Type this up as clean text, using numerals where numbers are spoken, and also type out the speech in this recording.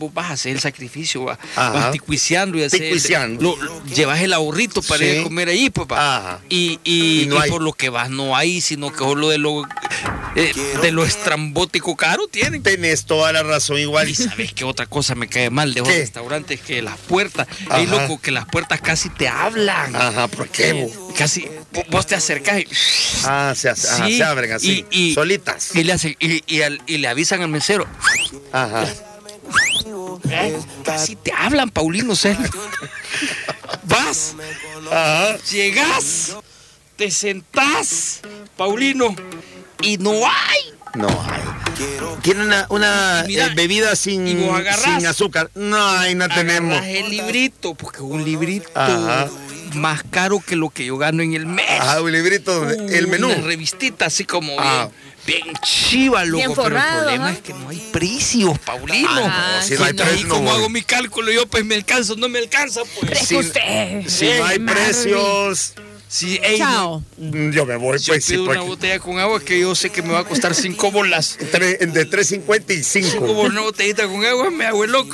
vos vas a hacer el sacrificio, vas Ajá. ticuiciando y llevas el ahorrito para ir a comer ahí, papá. Ajá. Y no hay. por lo que vas no hay, sino que solo de lo estrambótico caro tienen. Tenés toda la razón, igual. Y sabes qué otra cosa me cae mal de los restaurantes, que las puertas, es loco que las puertas casi te hablan. Ajá, ¿por qué vos? Casi vos te acercas y se abren así, solitas. Y le avisan al mesero. Ajá. Casi te hablan, Paulino, serio. Vas, llegás, te sentás, Paulino, y no hay. No hay. ¿Tiene una bebida sin azúcar? No tenemos. El librito, porque es un librito más caro que lo que yo gano en el mes. Un librito, el menú. Una revistita así como bien chiva, loco. Bien forrado, pero el problema es que no hay precios, Paulino. Si no hay precios, como hago mi cálculo, yo pues me alcanza, no me alcanza, pues. Si no hay precios. Sí, chao. Yo me voy, yo pido una botella con agua que yo sé que me va a costar 5 bolas. De 3.55. 5 bolas una botellita con agua, me hago el loco.